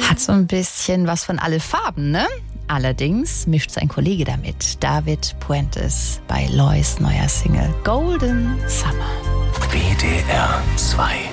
Hat so ein bisschen was von Alle Farben, ne? Allerdings mischt sein Kollege damit, David Puentes, bei Lois neuer Single Golden Summer. WDR 2